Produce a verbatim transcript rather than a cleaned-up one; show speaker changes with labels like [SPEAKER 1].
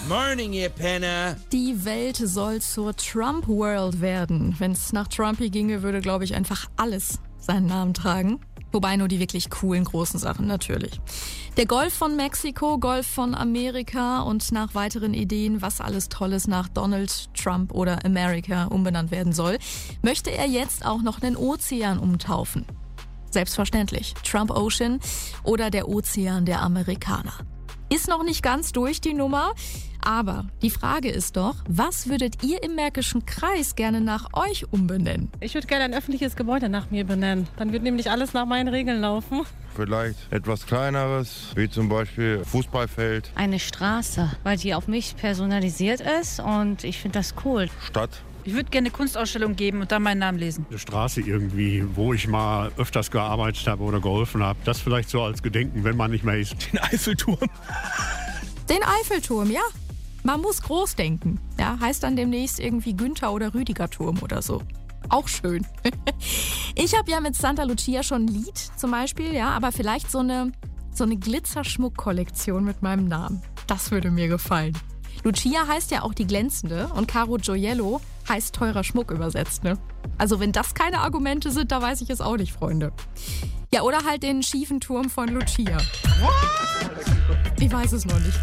[SPEAKER 1] Morning, ihr Penner.
[SPEAKER 2] Die Welt soll zur Trump World werden. Wenn es nach Trumpy ginge, würde, glaube ich, einfach alles seinen Namen tragen. Wobei nur die wirklich coolen, großen Sachen natürlich. Der Golf von Mexiko, Golf von Amerika und nach weiteren Ideen, was alles Tolles nach Donald Trump oder America umbenannt werden soll, möchte er jetzt auch noch einen Ozean umtaufen. Selbstverständlich. Trump Ocean oder der Ozean der Amerikaner. Ist noch nicht ganz durch die Nummer, aber die Frage ist doch, was würdet ihr im Märkischen Kreis gerne nach euch umbenennen?
[SPEAKER 3] Ich würde gerne ein öffentliches Gebäude nach mir benennen. Dann wird nämlich alles nach meinen Regeln laufen.
[SPEAKER 4] Vielleicht etwas Kleineres, wie zum Beispiel Fußballfeld.
[SPEAKER 5] Eine Straße, weil die auf mich personalisiert ist und ich finde das cool.
[SPEAKER 4] Stadt.
[SPEAKER 6] Ich würde gerne eine Kunstausstellung geben und dann meinen Namen lesen.
[SPEAKER 7] Eine Straße irgendwie, wo ich mal öfters gearbeitet habe oder geholfen habe. Das vielleicht so als Gedenken, wenn man nicht mehr ist.
[SPEAKER 8] Den Eiffelturm.
[SPEAKER 2] Den Eiffelturm, ja. Man muss groß denken. Ja, heißt dann demnächst irgendwie Günther oder Rüdiger Turm oder so. Auch schön. Ich habe ja mit Santa Lucia schon ein Lied zum Beispiel, ja, aber vielleicht so eine, so eine Glitzerschmuck-Kollektion mit meinem Namen. Das würde mir gefallen. Lucia heißt ja auch die Glänzende und Caro Gioiello heißt teurer Schmuck übersetzt, ne? Also wenn das keine Argumente sind, da weiß ich es auch nicht, Freunde. Ja, oder halt den schiefen Turm von Lucia. Ich weiß es noch nicht.